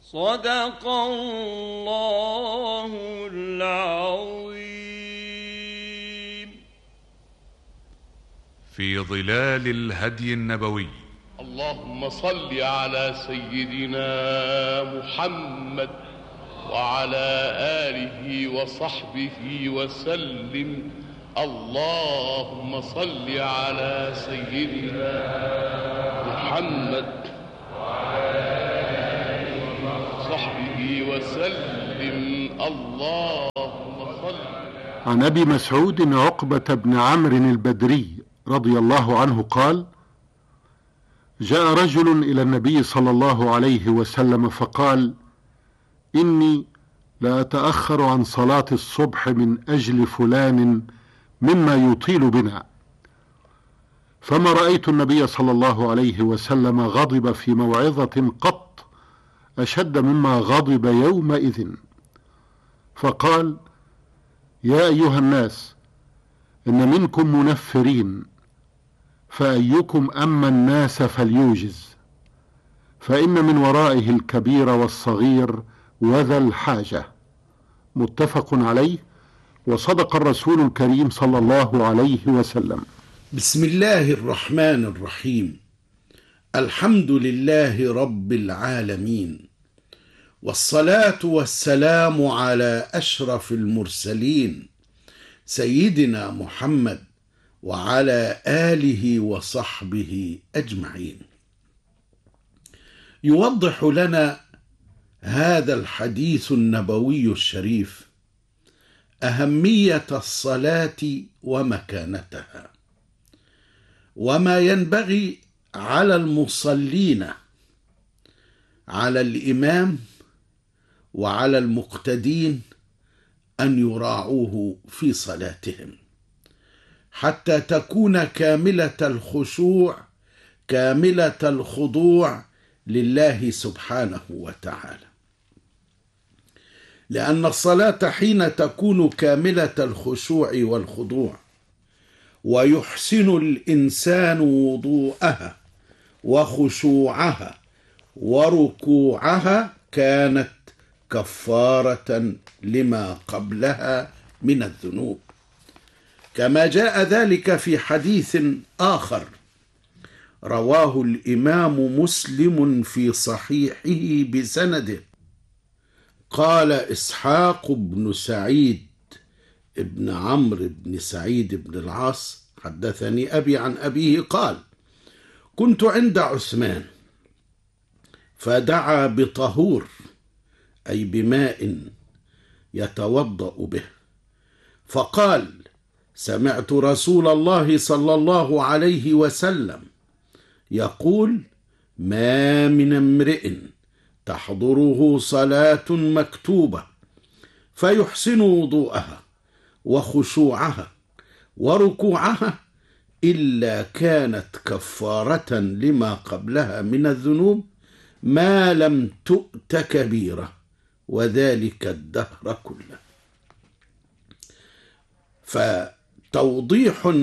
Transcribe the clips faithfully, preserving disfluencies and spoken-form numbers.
صدق الله العظيم. في ظلال الهدي النبوي. اللهم صل على سيدنا محمد وعلى آله وصحبه وسلم. اللهم صل على سيدنا محمد وعلى آله وصحبه وسلم. اللهم صل. عن أبي مسعود عقبة بن عمرو البدري رضي الله عنه قال: جاء رجل إلى النبي صلى الله عليه وسلم فقال: إني لا أتأخر عن صلاة الصبح من أجل فلان مما يطيل بنا. فما رأيت النبي صلى الله عليه وسلم غضب في موعظة قط أشد مما غضب يومئذ، فقال: يا أيها الناس، إن منكم منفرين، فأيكم أما الناس فليوجز، فإن من ورائه الكبير والصغير وذا الحاجة. متفق عليه، وصدق الرسول الكريم صلى الله عليه وسلم. بسم الله الرحمن الرحيم. الحمد لله رب العالمين، والصلاة والسلام على أشرف المرسلين سيدنا محمد وعلى آله وصحبه أجمعين. يوضح لنا هذا الحديث النبوي الشريف أهمية الصلاة ومكانتها، وما ينبغي على المصلين، على الإمام وعلى المقتدين أن يراعوه في صلاتهم حتى تكون كاملة الخشوع، كاملة الخضوع لله سبحانه وتعالى. لأن الصلاة حين تكون كاملة الخشوع والخضوع ويحسن الإنسان وضوءها وخشوعها وركوعها كانت كفارة لما قبلها من الذنوب، كما جاء ذلك في حديث آخر رواه الإمام مسلم في صحيحه بسنده. قال إسحاق بن سعيد ابن عمرو بن سعيد بن العاص: حدثني أبي عن أبيه قال: كنت عند عثمان فدعا بطهور، أي بماء يتوضأ به، فقال: سمعت رسول الله صلى الله عليه وسلم يقول: ما من امرئ تحضره صلاة مكتوبة فيحسن وضوءها وخشوعها وركوعها إلا كانت كفارة لما قبلها من الذنوب ما لم تؤت كبيرة، وذلك الدهر كله. فتوضيح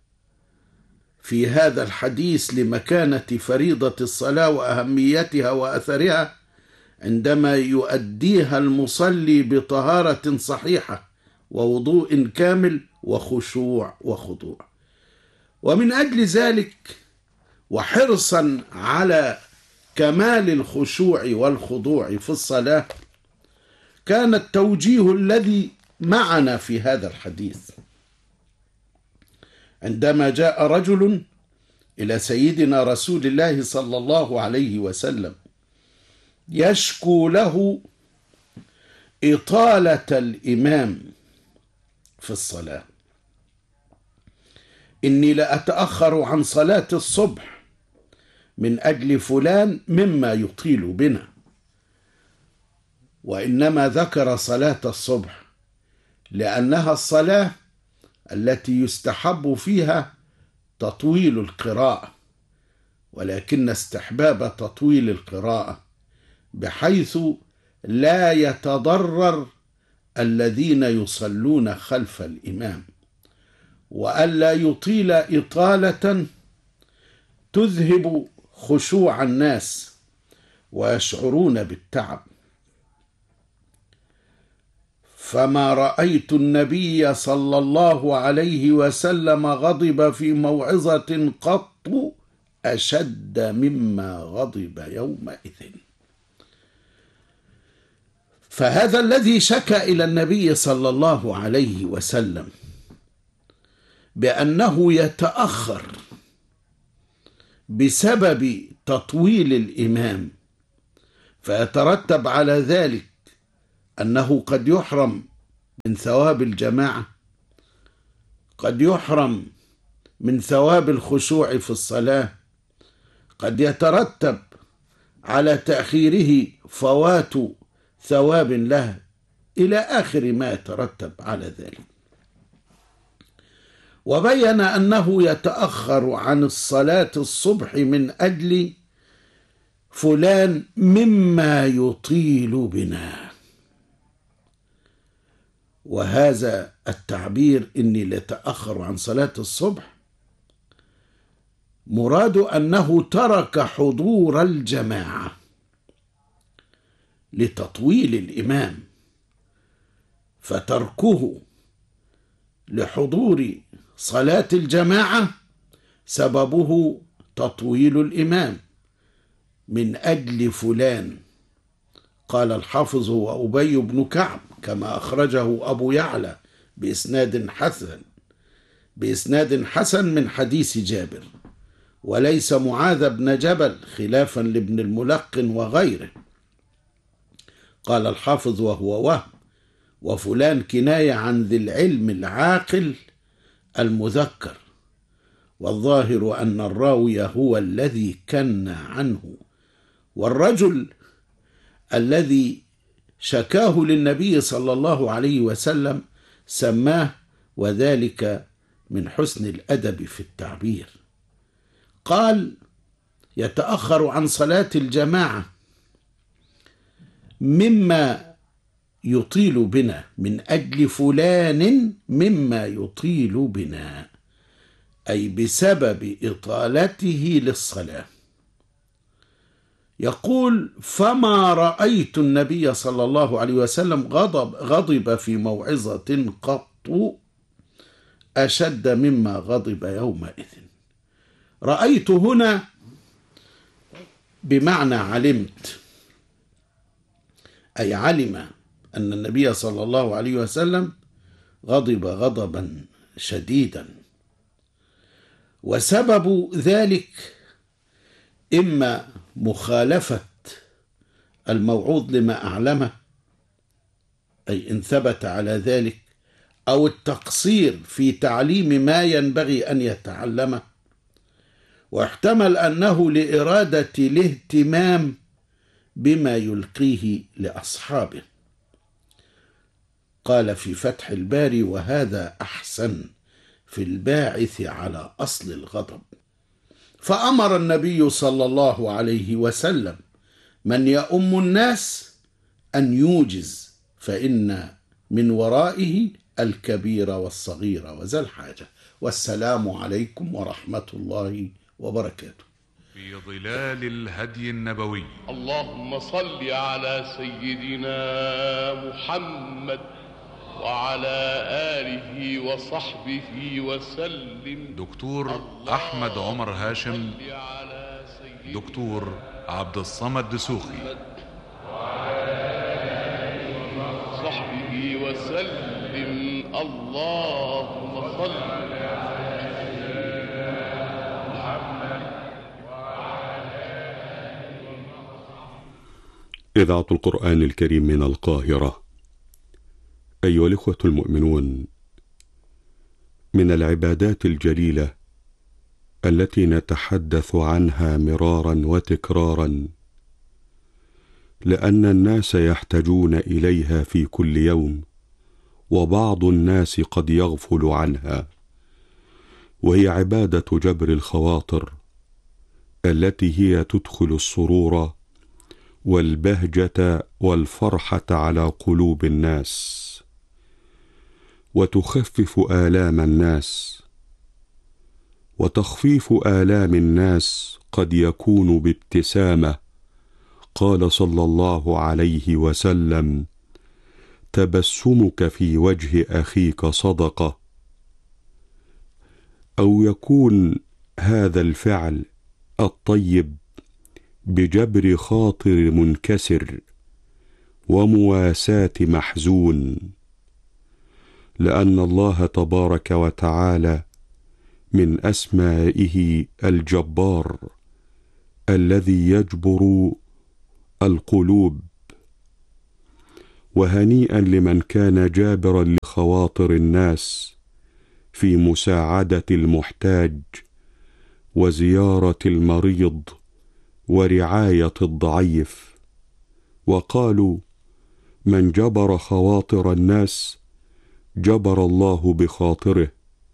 في هذا الحديث لمكانة فريضة الصلاة وأهميتها وأثرها عندما يؤديها المصلي بطهارة صحيحة ووضوء كامل وخشوع وخضوع. ومن أجل ذلك وحرصا على كمال الخشوع والخضوع في الصلاة كان التوجيه الذي معنا في هذا الحديث عندما جاء رجل إلى سيدنا رسول الله صلى الله عليه وسلم يشكو له إطالة الإمام في الصلاة: إني لأتأخر عن صلاة الصبح من أجل فلان مما يطيل بنا. وإنما ذكر صلاة الصبح لأنها الصلاة التي يستحب فيها تطويل القراءة، ولكن استحباب تطويل القراءة بحيث لا يتضرر الذين يصلون خلف الإمام، وألا يطيل إطالة تذهب خشوع الناس ويشعرون بالتعب. فما رأيت النبي صلى الله عليه وسلم غضب في موعظة قط أشد مما غضب يومئذ. فهذا الذي شكا إلى النبي صلى الله عليه وسلم بأنه يتأخر بسبب تطويل الإمام، فيترتب على ذلك أنه قد يحرم من ثواب الجماعة، قد يحرم من ثواب الخشوع في الصلاة، قد يترتب على تأخيره فوات ثواب له، إلى آخر ما يترتب على ذلك. وبين أنه يتأخر عن الصلاة الصبح من أجل فلان مما يطيل بنا. وهذا التعبير إني لتأخر عن صلاة الصبح مراد أنه ترك حضور الجماعة لتطويل الإمام، فتركه لحضور صلاة الجماعة سببه تطويل الإمام من أجل فلان. قال الحافظ وأبي بن كعب كما أخرجه أبو يعلى بإسناد حسن بإسناد حسن من حديث جابر، وليس معاذ بن جبل خلافا لابن الملقن وغيره. قال الحافظ وهو وهم، وفلان كناية عن ذي العلم العاقل المذكر، والظاهر أن الراوي هو الذي كن عنه، والرجل الذي شكاه للنبي صلى الله عليه وسلم سماه، وذلك من حسن الأدب في التعبير. قال يتأخر عن صلاة الجماعة مما يطيل بنا، من أجل فلان مما يطيل بنا، أي بسبب إطالته للصلاة. يقول فما رأيت النبي صلى الله عليه وسلم غضب, غضب في موعظة قط أشد مما غضب يومئذ. رأيت هنا بمعنى علمت، أي علم أن النبي صلى الله عليه وسلم غضب غضبا شديدا، وسبب ذلك إما مخالفة الموعوظ لما أعلمه، أي إن ثبت على ذلك، أو التقصير في تعليم ما ينبغي أن يتعلمه، واحتمل أنه لإرادة الاهتمام بما يلقيه لأصحابه. قال في فتح الباري وهذا أحسن في الباعث على أصل الغضب. فأمر النبي صلى الله عليه وسلم من يؤم الناس أن يوجز، فإن من ورائه الكبير والصغير وذا الحاجة. والسلام عليكم ورحمة الله وبركاته. في ظلال الهدي النبوي. اللهم صل على سيدنا محمد وعلى آله وصحبه وسلم. دكتور أحمد عمر هاشم، دكتور عبد الصمد دسوخي، صحبه وسلم. اللهم صل على سيدنا محمد. إذاعة القرآن الكريم من القاهرة. أيها الإخوة المؤمنون، من العبادات الجليلة التي نتحدث عنها مرارا وتكرارا لأن الناس يحتاجون إليها في كل يوم، وبعض الناس قد يغفل عنها، وهي عبادة جبر الخواطر التي هي تدخل السرور والبهجة والفرحة على قلوب الناس، وتخفف آلام الناس. وتخفيف آلام الناس قد يكون بابتسامة، قال صلى الله عليه وسلم: تبسمك في وجه أخيك صدقة. أو يكون هذا الفعل الطيب بجبر خاطر منكسر ومواساة محزون، لأن الله تبارك وتعالى من أسمائه الجبار الذي يجبر القلوب. وهنيئا لمن كان جابرا لخواطر الناس في مساعدة المحتاج وزيارة المريض ورعاية الضعيف. وقالوا: من جبر خواطر الناس جبر الله بخاطره.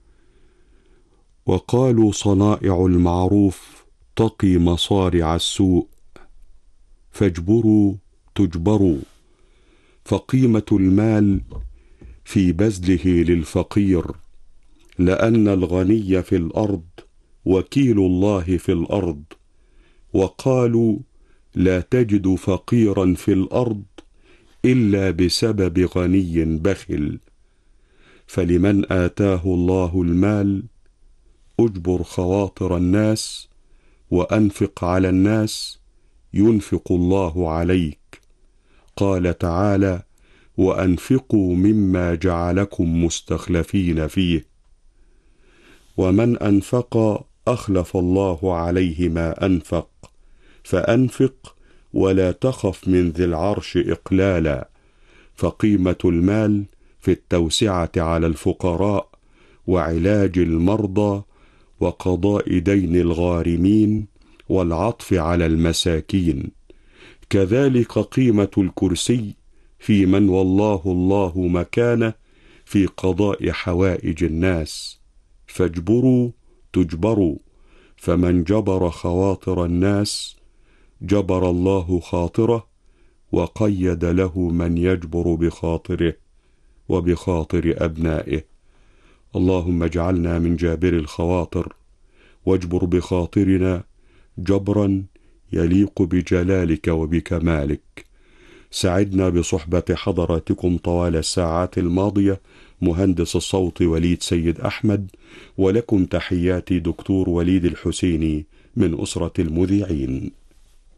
وقالوا: صنائع المعروف تقي مصارع السوء، فاجبروا تجبروا. فقيمة المال في بذله للفقير، لأن الغني في الأرض وكيل الله في الأرض. وقالوا: لا تجد فقيرا في الأرض إلا بسبب غني بخل. فلمن آتاه الله المال أجبر خواطر الناس وأنفق على الناس ينفق الله عليك. قال تعالى: وأنفقوا مما جعلكم مستخلفين فيه. ومن أنفق أخلف الله عليه ما أنفق. فأنفق ولا تخف من ذي العرش إقلالا. فقيمة المال في التوسعة على الفقراء وعلاج المرضى وقضاء دين الغارمين والعطف على المساكين. كذلك قيمة الكرسي في من والله الله مكانه في قضاء حوائج الناس. فاجبروا تجبروا. فمن جبر خواطر الناس جبر الله خاطره، وقيد له من يجبر بخاطره وبخاطر أبنائه. اللهم اجعلنا من جابر الخواطر، واجبر بخاطرنا جبرا يليق بجلالك وبكمالك. سعدنا بصحبة حضراتكم طوال الساعات الماضية مهندس الصوت وليد سيد أحمد، ولكم تحياتي دكتور وليد الحسيني من أسرة المذيعين.